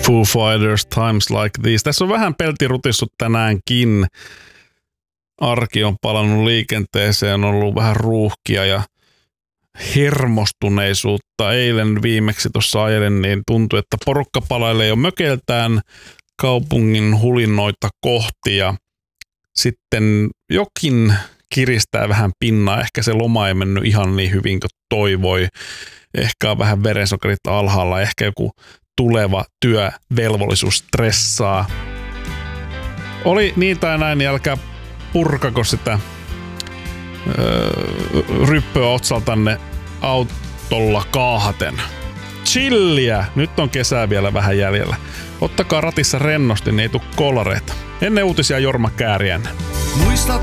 Foo Fighters, Times Like These. Tässä on vähän peltirutissut tänäänkin. Arki on palannut liikenteeseen, on ollut vähän ruuhkia ja hermostuneisuutta. Eilen viimeksi tuossa ajelen, niin tuntui, että porukka palailee jo mökeltään kaupungin hulinnoita kohti ja sitten jokin kiristää vähän pinnaa. Ehkä se loma ei mennyt ihan niin hyvin kuin toivoi. Ehkä on vähän verensokerit alhaalla, ehkä joku tuleva työvelvollisuus stressaa. Oli niin tai näin, niin älkää purkako sitä ryppöä otsaltanne autolla kaahaten. Chilliä! Nyt on kesää vielä vähän jäljellä. Ottakaa ratissa rennosti, niin ei tule kolareita. Ennen uutisia Jorma Kääriäinen.